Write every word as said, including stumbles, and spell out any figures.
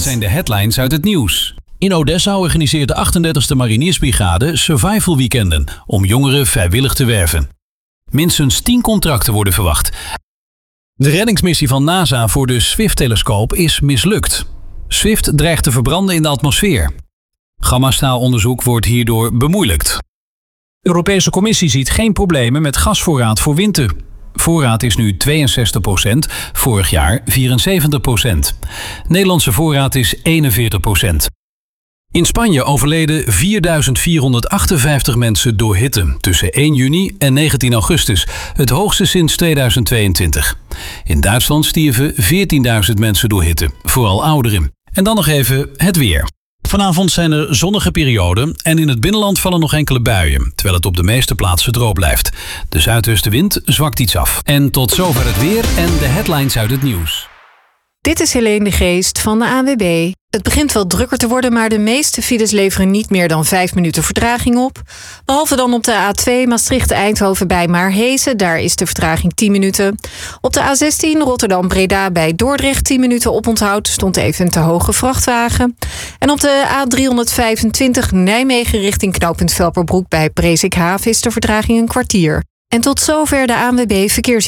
zijn de headlines uit het nieuws. In Odessa organiseert de achtendertigste Mariniersbrigade survival weekenden om jongeren vrijwillig te werven. Minstens tien contracten worden verwacht. De reddingsmissie van NASA voor de Swift-telescoop is mislukt. Swift dreigt te verbranden in de atmosfeer. Gammastraalonderzoek wordt hierdoor bemoeilijkt. De Europese Commissie ziet geen problemen met gasvoorraad voor winter. Voorraad is nu tweeënzestig procent, vorig jaar vierenzeventig procent. Nederlandse voorraad is eenenveertig procent. In Spanje overleden vierduizend vierhonderdachtenvijftig mensen door hitte tussen één juni en negentien augustus, het hoogste sinds tweeduizend tweeëntwintig. In Duitsland stierven veertienduizend mensen door hitte, vooral ouderen. En dan nog even het weer. Vanavond zijn er zonnige perioden en in het binnenland vallen nog enkele buien, terwijl het op de meeste plaatsen droog blijft. De zuidwestenwind zwakt iets af. En tot zover het weer en de headlines uit het nieuws. Dit is Helene de Geest van de A N W B. Het begint wel drukker te worden, maar de meeste files leveren niet meer dan vijf minuten vertraging op. Behalve dan op de A twee Maastricht-Eindhoven bij Maarhezen. Daar is de vertraging tien minuten. Op de A zestien Rotterdam-Breda bij Dordrecht tien minuten oponthoud. Stond even een te hoge vrachtwagen. En op de A driehonderdvijfentwintig Nijmegen richting knooppunt Velperbroek bij Presikhaven is de vertraging een kwartier. En tot zover de A N W B Verkeers.